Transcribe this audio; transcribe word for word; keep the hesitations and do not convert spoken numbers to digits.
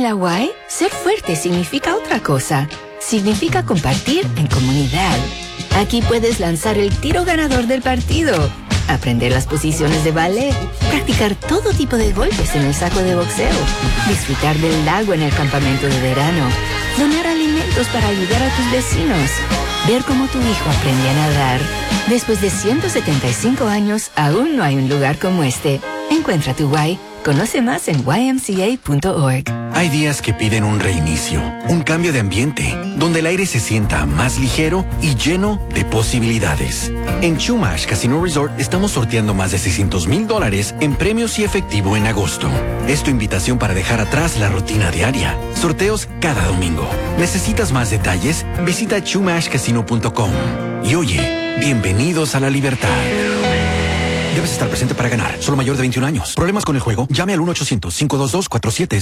la U A I, ser fuerte significa otra cosa. Significa compartir en comunidad. Aquí puedes lanzar el tiro ganador del partido, aprender las posiciones de ballet, practicar todo tipo de golpes en el saco de boxeo, disfrutar del lago en el campamento de verano, donar alimentos para ayudar a tus vecinos, ver cómo tu hijo aprende a nadar. Después de ciento setenta y cinco años, aún no hay un lugar como este. Encuentra tu Y. Conoce más en Y M C A punto org. Hay días que piden un reinicio, un cambio de ambiente, donde el aire se sienta más ligero y lleno de posibilidades. En Chumash Casino Resort estamos sorteando más de seiscientos mil dólares en premios y efectivo en agosto. Es tu invitación para dejar atrás la rutina diaria. Sorteos cada domingo. ¿Necesitas más detalles? Visita chumash casino punto com. Y oye, bienvenidos a la libertad. Debes estar presente para ganar. Solo mayor de veintiún años. ¿Problemas con el juego? Llame al uno ochocientos, cinco dos dos, cuatro siete